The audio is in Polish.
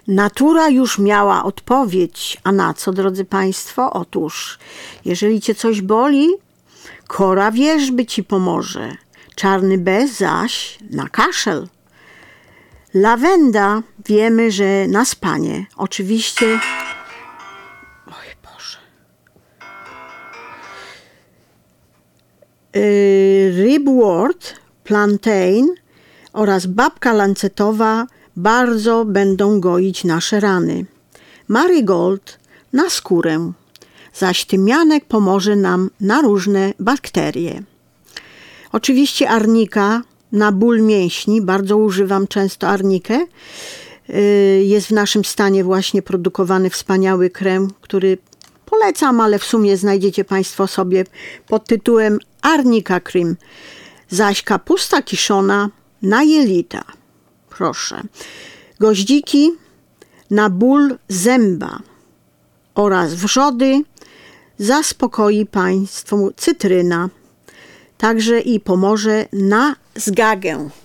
Natura już miała odpowiedź. A na co, drodzy Państwo? Otóż, jeżeli Cię coś boli, kora wierzby Ci pomoże. Czarny bez zaś na kaszel. Lawenda wiemy, że na spanie. Oczywiście... Oj Boże. Ribwort, plantain oraz babka lancetowa bardzo będą goić nasze rany. Marigold na skórę, zaś tymianek pomoże nam na różne bakterie. Oczywiście arnika na ból mięśni, bardzo używam często arnikę. Jest w naszym stanie właśnie produkowany wspaniały krem, który polecam, ale w sumie znajdziecie Państwo sobie pod tytułem Arnika Cream. Zaś kapusta kiszona na jelita. Proszę. Goździki na ból zęba oraz wrzody zaspokoi Państwu cytryna. Także i pomoże na zgagę.